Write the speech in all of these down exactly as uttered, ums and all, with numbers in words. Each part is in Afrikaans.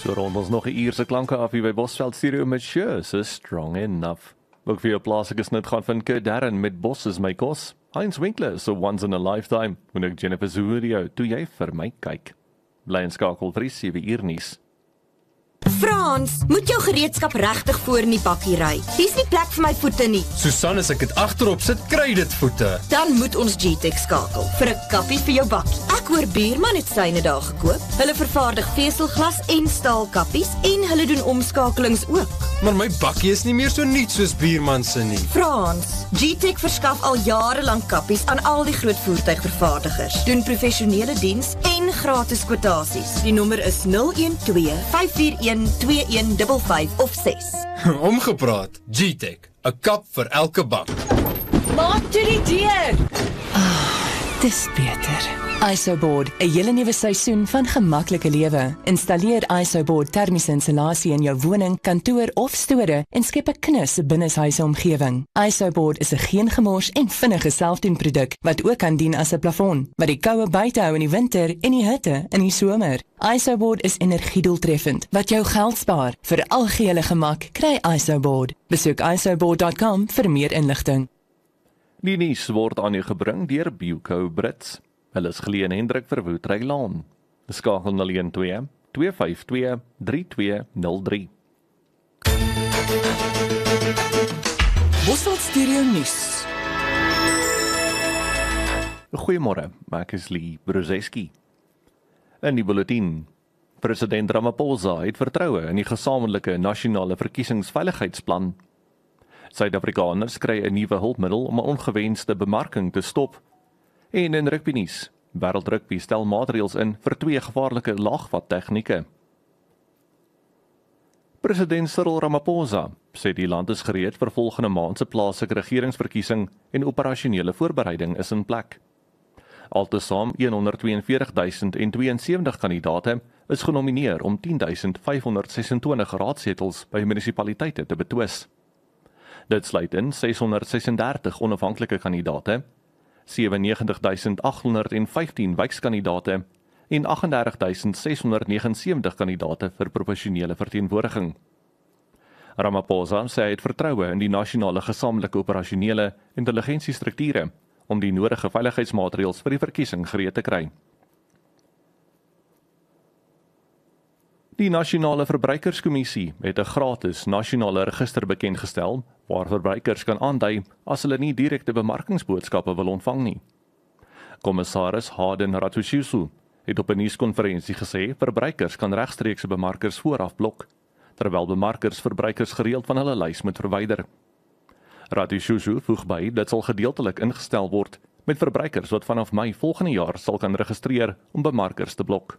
So rond ons nog 'n uur se klanke af hier by Bosveld Studio met Sure, so strong enough. Ook vir jou plaaslike snit gaan van Kurt Darren met Boss is my kos. Heinz Winkler, so once in a lifetime. En ek Jennifer Zurio, toe jy vir my kyk. Bly en skakel vir die sewe uur nuus. Frans, moet jou gereedskap regtig voor in die bakkie ry. Dis nie plek vir my voete nie. Susan, as ek dit agterop sit, kry dit voete. Dan moet ons G-Tech skakel vir 'n kappie vir jou bakkie. Ek hoor Buurman het syne daar gekoop. Hulle vervaardig veselglas en staalkappies en hulle doen omskakelings ook. Maar my bakkie is nie meer so nuut soos Buurman se nie. Frans, G-Tech verskaf al jare lank kappies aan al die groot voertuigvervaardigers. Doen professionele diens en gratis kwotasies. Die nommer is nul een twee vyf vier een twee een vyf vyf of ses. Omgepraat, G-Tech, 'n kap vir elke bak. Maak toe die deur. Dis beter. ISOBOARD, 'n hele nuwe seisoen van gemaklike lewe. Installeer ISOBOARD termiese insulasie in jou woning, kantoor of store en skep 'n knus binneshuise omgewing. ISOBOARD is 'n geen gemors en vinnige selfdoenproduk wat ook kan dien as 'n plafon, wat die koue buite hou in die winter en die hitte in die somer. ISOBOARD is energiedoeltreffend wat jou geld spaar. Vir algehele gemak, kry ISOBOARD. Besoek isoboard dot com vir meer inligting. Die nuus word aan u gebring deur Buco Brits. Hulle is geleë in Hendrik Verwoerd Laan. Skakel nul een twee twee vyf twee drie twee nul drie. Bosveld Studio nuus. Goeiemôre, ek is Lee Bruzeski. In die bulletin. President Ramaphosa het vertroue in die gesamentlike nasionale verkiesingsveiligheidsplan. Suid-Afrikaners kry 'n nuwe hulpmiddel om 'n ongewenste bemarking te stop. En in rugby nuus, Wêreld Rugby stel maatreëls in vir twee gevaarlike laagvat tegnieke. President Cyril Ramaphosa sê die land is gereed vir volgende maand se plaaslike regeringsverkiesing en operasionele voorbereiding is in plek. Altesaam honderdtweeënveertigduisend tweeënsewentig kandidaate is genomineer om tien duisend vyfhonderd sesentwintig raadsetels by munisipaliteite te betwis. Dit sluit in seshonderdsesendertig onafhanklike kandidaate, negenennegentig duisend agthonderd vyftien wijkskandidate en agt agt agt duisend seshonderd negenensewentig kandidate vir proporsionele verteenwoordiging. Ramaphosa sê hy het vertroue in die nasionale gesamentlike operasionele intelligensiestrukture om die nodige veiligheidsmaatreëls vir die verkiesing gereed te kry. Die Nasionale Verbruikerskommissie het 'n gratis nasionale register bekendgestel waar verbruikers kan aandui as hulle nie direkte bemarkingsboodskappe wil ontvang nie. Kommissaris Harden Ratushusu het op 'n nuuskonferensie gesê verbruikers kan regstreekse bemarkers vooraf blok, terwyl bemarkers verbruikers gereeld van hulle lys moet verwyder. Ratushusu voeg by dit sal gedeeltelik ingestel word met verbruikers wat vanaf Mei volgende jaar sal kan registreer om bemarkers te blok.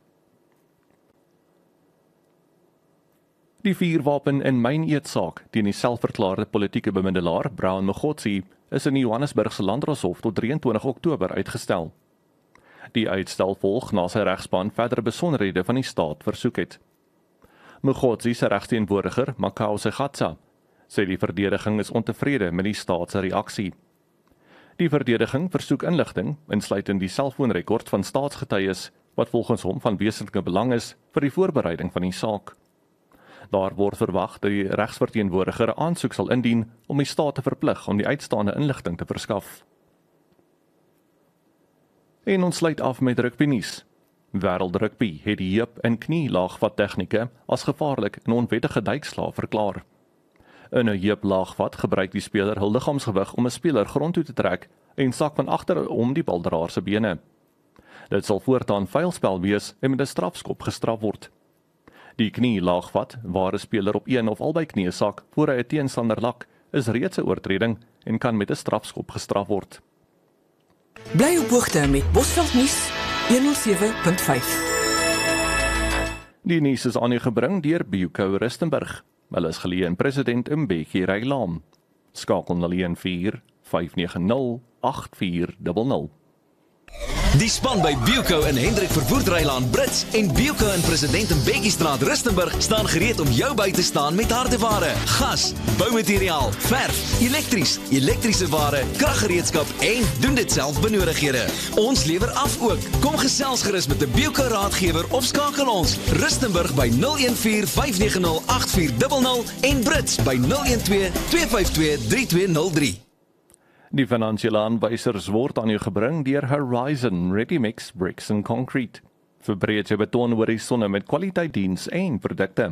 Die vuurwapen in myneetsaak teen die selfverklaarde politieke bemiddelaar Brown Mogotsi is in die Johannesburgse Landdroshof tot drieëntwintig Oktober uitgestel. Die uitstel volg na sy regspan verdere besonderhede van die staat versoek het. Mogotsi se regsteenwoordiger, Makau Segatsa, sê die verdediging is ontevrede met die staat se reaksie. Die verdediging versoek inligting, insluitend die selfoonrekord van staatsgetuies, wat volgens hom van wesentlike belang is vir die voorbereiding van die saak. Daar word verwag dat die regsverteenwoordiger 'n aansoek sal indien om die staat te verplig om die uitstaande inligting te verskaf. En ons sluit af met rugby nuus. Wêreld Rugby het die heup- en knie-laagvat tegnieke as gevaarlik en onwettige duikslae verklaar. In 'n heup-laagvat gebruik die speler hul liggaamsgewig om 'n speler grond toe te trek en sak van agter om die baldraer se bene. Dit sal voortaan vuilspel wees en met 'n strafskop gestraf word. Die knie-laagvat, waar 'n speler op een of albei knieë sak voor hy 'n teenstander lak, is reeds 'n oortreding en kan met 'n strafskop gestraf word. Bly op hoogte met Bosveld nuus honderdsewe punt vyf. Die nuus is aan u gebring deur Buco Rustenburg. Hulle is geleë in President Mbeki Laan. Skakel nul een vier vyf nege nul agt vier nul nul. Die span by Bilco en Hendrik Verwoerdreiland Brits en Bilco in President Mbeki-straat Rustenburg staan gereed om jou by te staan met hardeware, gas, boumateriaal, verf, elektries, elektriese ware, kraggereedskap en doen dit self benodighede. Ons lewer af ook. Kom gesels gerus met 'n Bilco raadgewer of skakel ons Rustenburg by nul een vier vyf nege nul agt vier nul nul en Brits by nul een twee twee vyf twee drie twee nul drie. Die finansiële aanwysers word aan jou gebring deur Horizon Ready Mix Bricks and Concrete. Verbreed jou beton horisonne met kwaliteit diens en produkte.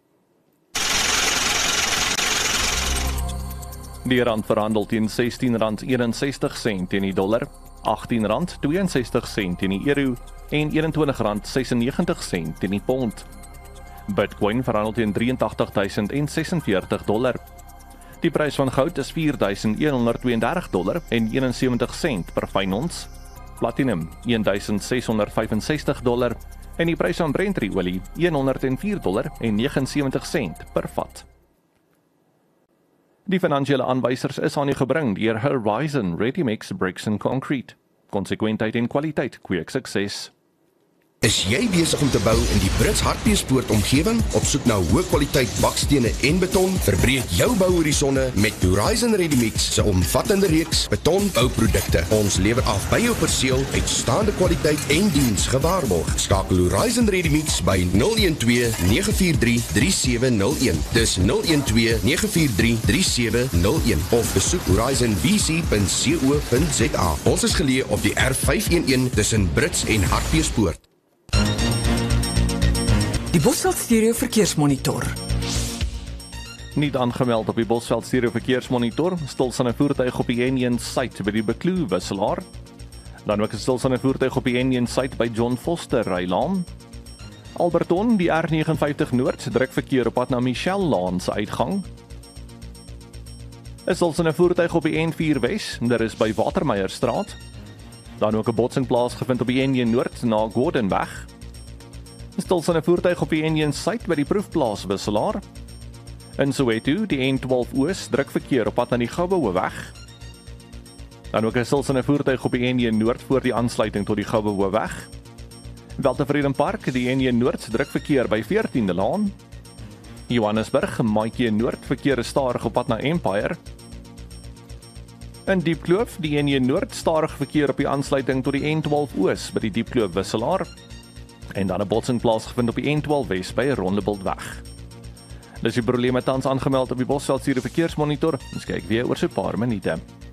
Die rand verhandel teen sestien rand eenensestig sent teen die dollar, agtien rand twee en sestig sent teen die euro en eenentwintig rand ses en negentig sent teen die pond. Bitcoin verhandel teen drie agt agt duisend sesenveertig dollar. Die prys van goud is vier duisend een honderd twee en dertig dollar en eenensewentig sent per fyn ons. Platinum een duisend ses honderd vyf en sestig dollar en die prys van Brent-olie een honderd vier dollar en negenensewentig sent per vat. Die finansiële aanwysers is aan u gebring deur Horizon Ready Mix Bricks and Concrete. Konsekwentheid en kwaliteit kweek sukses. Is jy besig om te bou in die Brits Hartbeespoort omgewing? Op soek na hoë kwaliteit bakstene en beton? Verbreek jou bouhorisonne met Horizon Ready Mix se omvattende reeks betonbouprodukte. Ons lewer af by jou perseel uitstaande kwaliteit en diens gewaarborg. Skakel Horizon Ready Mix by nul een twee nege vier drie drie sewe nul een. Dis nul een twee nege vier drie drie sewe nul een of besoek horizon b c punt co punt z a. Ons is geleë op die R vyf een een tussen Brits en Hartbeespoort. Die Bosveld Stereo Verkeersmonitor. Niet aangemeld op die Bosveld Stereo Verkeersmonitor, stilstaande voertuig op die N een site by die Bekloo wisselaar. Dan ook 'n stilstaande voertuig op die N een site by John Foster Rylaan. Alberton, die R vyf nege Noord, druk verkeer op pad na Michelle Laan se uitgang. 'n Stilstaande voertuig op die N vier Wes, daar is by Watermeierstraat. Dan ook 'n botsing plaasgevind op die N een Noord na Gordonweg. Stilstaande voertuig op die N een site by die proefplaas wisselaar. In Soweto, die N twaalf Oos, druk verkeer op pad na die Gouweweg. Dan ook 'n stilstaande voertuig op die N een Noord voor die aansluiting tot die Gouweweg. Weltevreden-Park, die N een Noord, druk verkeer by veertiende Laan. Johannesburg, Maatjie Noord, verkeer is stadig op pad na Empire. In Diepkloof, die N een Noord, stadig verkeer op die aansluiting tot die N twaalf Oos by die Diepkloof wisselaar. En dan 'n botsing plaasgevind op die N twaalf Wes by Rondebultweg. Dis die probleme tans aangemeld op die Bosveld Stereo Verkeersmonitor. Ons kyk weer oor so 'n paar minute.